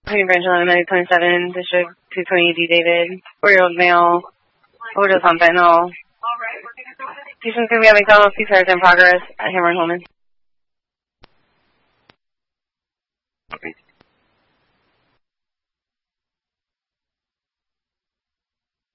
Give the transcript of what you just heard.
Honey Branch 1127, District 220D David, 4-year-old male, overdose on fentanyl. Patient's going to be having some CPRs in progress at Hammer and Holman.